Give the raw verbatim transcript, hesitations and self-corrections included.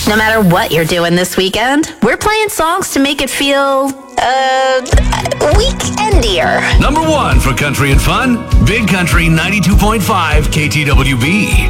No matter what you're doing this weekend, we're playing songs to make it feel, uh, weekendier. Number one for country and fun, Big Country ninety-two point five K T W B.